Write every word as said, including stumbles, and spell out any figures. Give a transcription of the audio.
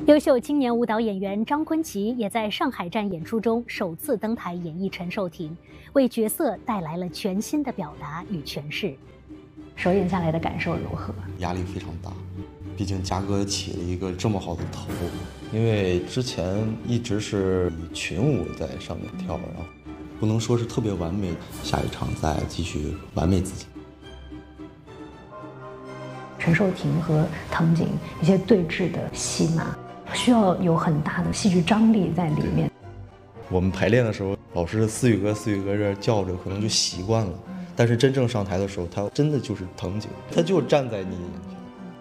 优秀青年舞蹈演员张坤奇也在上海站演出中首次登台演绎陈寿婷，为角色带来了全新的表达与诠释。首演下来的感受如何？ 压力非常大，毕竟嘉哥起了一个这么好的头， 因为之前一直是以群舞在上面跳，然后不能说是特别完美，下一场再继续完美自己。 陈寿婷和藤井一些对峙的戏码，需要有很大的戏剧张力在里面。 我们排练的时候，老师思雨哥思雨哥这叫着，可能就习惯了。但是真正上台的时候，他真的就是藤井，他就站在你